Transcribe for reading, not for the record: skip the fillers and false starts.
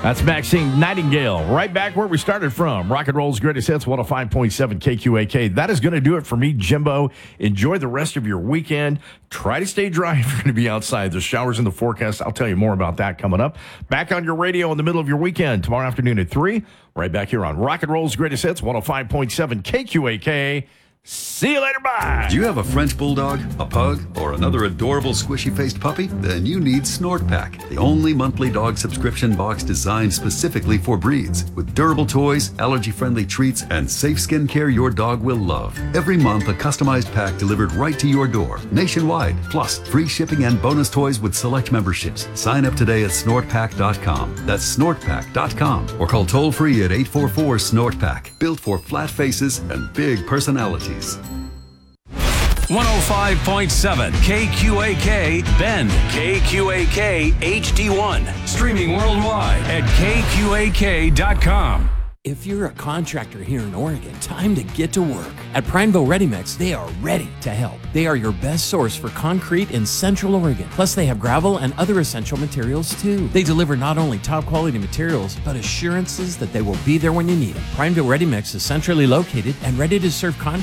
That's Maxine Nightingale, right back where we started from. Rock and Roll's Greatest Hits, 105.7 KQAK. That is going to do it for me, Jimbo. Enjoy the rest of your weekend. Try to stay dry if you're going to be outside. There's showers in the forecast. I'll tell you more about that coming up. Back on your radio in the middle of your weekend tomorrow afternoon at 3. Right back here on Rock and Roll's Greatest Hits, 105.7 KQAK. See you later, bye. Do you have a French Bulldog, a Pug, or another adorable squishy-faced puppy? Then you need Snort Pack, the only monthly dog subscription box designed specifically for breeds. With durable toys, allergy-friendly treats, and safe skin care your dog will love. Every month, a customized pack delivered right to your door, nationwide. Plus, free shipping and bonus toys with select memberships. Sign up today at snortpack.com. That's snortpack.com. Or call toll-free at 844-SNORT-PACK. Built for flat faces and big personalities. 105.7 KQAK Bend, KQAK HD1, streaming worldwide at KQAK.com. If you're a contractor here in Oregon, time to get to work. At Prineville Ready Mix, they are ready to help. They are your best source for concrete in Central Oregon. Plus, they have gravel and other essential materials too. They deliver not only top quality materials, but assurances that they will be there when you need them. Prineville Ready Mix is centrally located and ready to serve contractors